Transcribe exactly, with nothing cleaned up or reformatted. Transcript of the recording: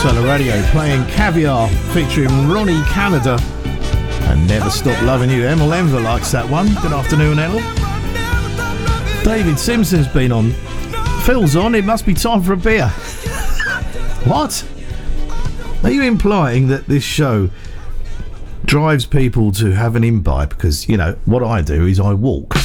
Solar Radio playing Caviar featuring Ronnie Canada and Never Stop Loving You. Emil Enver likes that one. Good afternoon, Emil. David Simpson's been on. Phil's on. It must be time for a beer. What? Are you implying that this show drives people to have an imbibe? Because, you know, what I do is I walk.